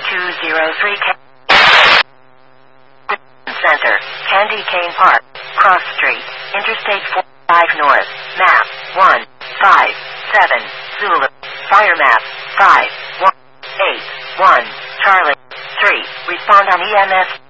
203 Center, Candy Cane Park, Cross Street, Interstate 45 North, map 157, Zulu, fire map 5181, Charlie 3, respond on EMS